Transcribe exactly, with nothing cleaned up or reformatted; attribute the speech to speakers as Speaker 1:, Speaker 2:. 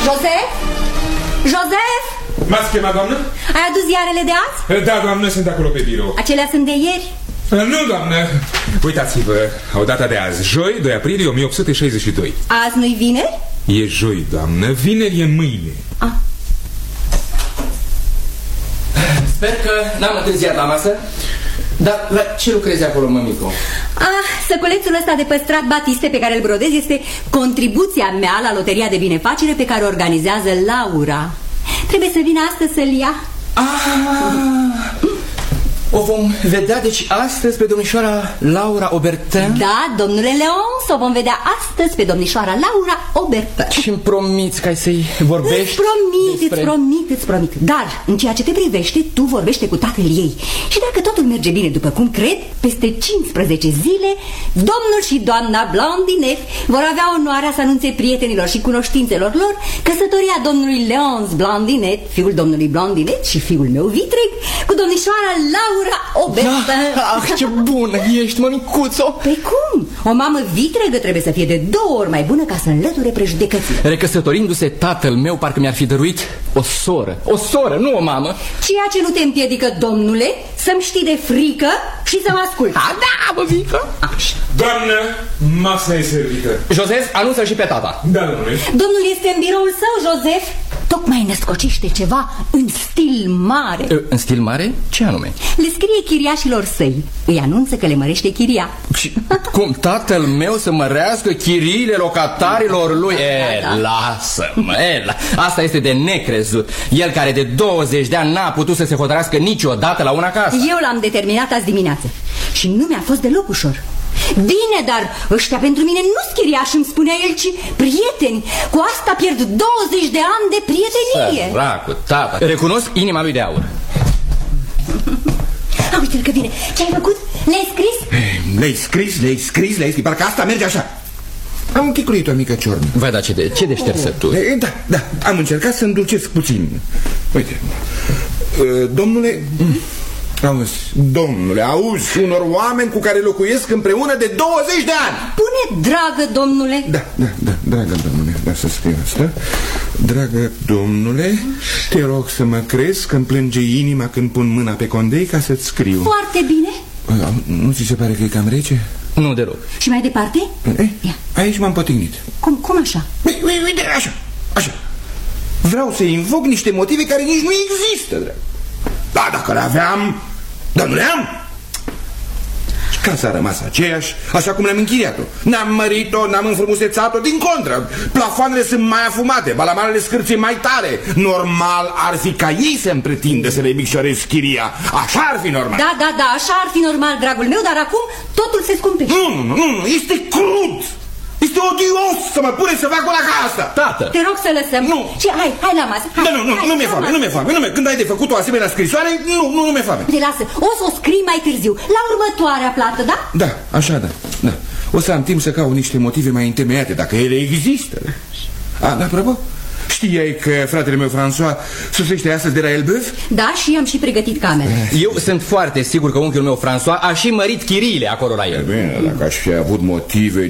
Speaker 1: Joseph? Joseph?
Speaker 2: M-ați chemat, doamnă?
Speaker 1: Ai adus ziarele de azi?
Speaker 2: Da, doamnă, sunt acolo pe birou.
Speaker 1: Acelea sunt de ieri?
Speaker 2: Nu, doamnă. Uitați-vă, au data de azi, joi, doi aprilie o mie opt sute șaizeci și doi.
Speaker 1: Azi nu-i vineri?
Speaker 2: E joi, doamnă, vineri e mâine.
Speaker 1: Ah.
Speaker 3: Sper că n-am întârziat la masă. Dar la ce lucrezi acolo, mămico?
Speaker 1: Ah, săculețul ăsta de păstrat batiste pe care îl brodez este contribuția mea la loteria de binefacere pe care o organizează Laura. Trebuie să vină astăzi să-l ia.
Speaker 3: Ah, o vom vedea deci astăzi pe domnișoara Laura Obertin?
Speaker 1: Da, domnule Leon, o vom vedea astăzi pe domnișoara Laura Obertin.
Speaker 3: Și-mi promiți că ai să-i vorbești?
Speaker 1: Îți promit,
Speaker 3: despre...
Speaker 1: îți promit, îți promit. Dar, în ceea ce te privește, tu vorbește cu tatăl ei. Și dacă totul merge bine după cum cred, peste cincisprezece zile, domnul și doamna Blondinet vor avea onoarea să anunțe prietenilor și cunoștințelor lor căsătoria domnului Leonce Blondinet, fiul domnului Blondinet și fiul meu Vitreg, cu domnișoara Laura Obertin.
Speaker 3: Ah, ce bună ești, mămicuțo!
Speaker 1: Pe cum? O mamă vitregă trebuie să fie de două ori mai bună ca să înlăture prejudecățile.
Speaker 3: Recăsătorindu-se tatăl meu, parcă mi-ar fi dăruit o soră. O soră, nu o mamă.
Speaker 1: Ceea ce nu te împiedică, domnule, să-mi știi de frică și să mă asculti.
Speaker 3: Ah, da, mămică.
Speaker 1: Așa.
Speaker 2: Doamnă, masa e servită.
Speaker 3: Joseph, anunță și pe tata.
Speaker 2: Da, domnule.
Speaker 1: Domnul este în biroul său, Joseph. Tocmai născocește ceva în stil mare.
Speaker 3: În stil mare? Ce anume?
Speaker 1: Le scrie chiriașilor săi. Îi anunță că le mărește chiria.
Speaker 3: Și cum tatăl meu să mărească chiriile locatarilor lui? E,
Speaker 1: da, da.
Speaker 3: lasă-mă, e, la... asta este de necrezut. El care de douăzeci de ani n-a putut să se hotărască niciodată la una casă.
Speaker 1: Eu l-am determinat azi dimineață și nu mi-a fost deloc ușor. Bine, dar ăștia pentru mine nu-s chiriași, îmi spunea el, ci prieteni. Cu asta pierd douăzeci de ani de prietenie.
Speaker 3: Săracu, tata. Recunosc inima lui de aur.
Speaker 1: A, uite-l că vine. Ce ai făcut? Le-ai scris?
Speaker 4: Le-ai scris, le-ai scris, le-ai scris. Parcă asta merge așa. Am închicuit o mică ciornă.
Speaker 3: Vai, da, ce de, ce de ștersături.
Speaker 4: E, Da, da, am încercat să îndulcesc puțin. Uite, domnule... Auzi, domnule, auzi, unor oameni cu care locuiesc împreună de douăzeci de ani.
Speaker 1: Pune, dragă domnule.
Speaker 4: Da, da, da, dragă domnule, da, să scriu asta. Dragă domnule, te rog să mă crezi că îmi plânge inima când pun mâna pe condei ca să-ți scriu.
Speaker 1: Foarte bine.
Speaker 4: Nu ți se pare că e cam rece?
Speaker 3: Nu deloc.
Speaker 1: Și mai departe?
Speaker 4: E, aici m-am potignit.
Speaker 1: Cum, cum așa?
Speaker 4: Uite, așa, așa. Vreau să invoc niște motive care nici nu există, drag. Da, dacă le aveam, dar nu le-am. Casa a rămas aceeași, așa cum ne-am închiriat-o. N-am mărit-o, n-am înfrumusețat-o, din contră. Plafoanele sunt mai afumate, balamarele scârție mai tare. Normal ar fi ca ei să-mi pretindă să le micșorez chiria. Așa ar fi normal.
Speaker 1: Da, da, da, așa ar fi normal, dragul meu, dar acum totul se scumpește.
Speaker 4: Nu, nu, nu, nu, este crud. Este odios să mă pune să fac una ca asta.
Speaker 3: Tată!
Speaker 1: Te rog să lăsăm.
Speaker 4: Nu.
Speaker 1: Și hai, hai la masă. Hai,
Speaker 4: Da, nu, nu,
Speaker 1: hai,
Speaker 4: nu mi-e foame, nu mi-e foame, nu mi-e. Când ai de făcut o asemenea scrisoare, nu, nu, nu mi-e foame.
Speaker 1: Te lasă, o să o scrii mai târziu, la următoarea plată, da?
Speaker 4: Da, așa, da, da. O să am timp să caut niște motive mai întemeiate, dacă ele există. A, da, apropo, știai că fratele meu François sosește astăzi de la Elbeuf?
Speaker 1: Da, și am și pregătit camera.
Speaker 3: Eu sunt foarte sigur că unchiul meu François a și mărit chiriile acolo la el.
Speaker 4: Bine, dacă aș fi avut motive